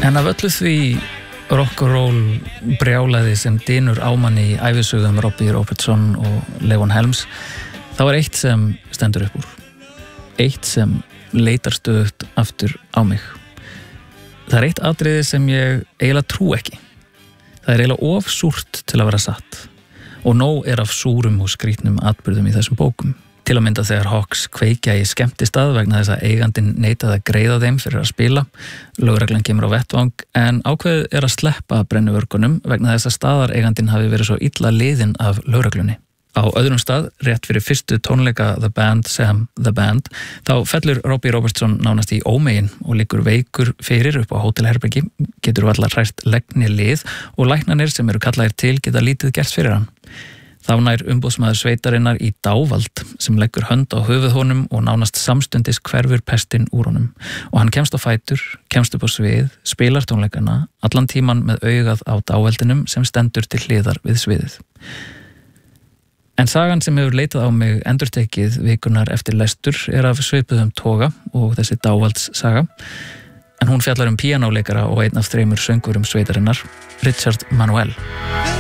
En af öllu því rock'n'roll brjálæði sem dynur ámanni í ævisögum Robbie Robertson og Levon Helms, þá eitt sem stendur upp úr. Eitt sem leitar stöðugt aftur á mig. Það eitt atriði sem ég eiginlega trú ekki. Það eiginlega of súrt til að vera satt. Og nóg af súrum og skrýtnum atburðum í þessum bókum. Til að mynda þegar Hawks kveikja í skemmtistað vegna þess að eigandinn neitaði að greiða þeim fyrir að spila. Lögreglan kemur á vettvang en ákveðið að sleppa brennivörgunum vegna þess að staðareigandinn hafi verið svo illa liðinn af lögreglunni. Á öðrum stað, rétt fyrir fyrstu tónleika The Band, Sam The Band, þá fellur Robbie Robertson nánast í ómegin og liggur veikur fyrir upp á hótelherbergi, getur varla hrært legni lið og læknanir sem eru kallaðir til geta lítið gert fyrir hann. Þá nær umboðsmaður sveitarinnar í dávald sem leggur hönd á höfuð honum og nánast samstundis hverfur pestin úr honum. Og hann kemst á fætur, kemst upp á svið, spilar tónleikana, allan tíman með augað á dáveldinum sem stendur til hliðar við sviðið. En sagan sem hefur leitað á mig endurtekið vikunar eftir lestur af svipuðum toga og þessi dávaldssaga. En hún fjallar píanóleikara og einn af 3 söngurum sveitarinnar, Richard Manuel.